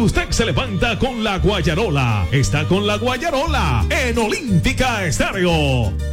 usted se levanta con la Guayarola, está con la Guayarola en Olímpica Estéreo.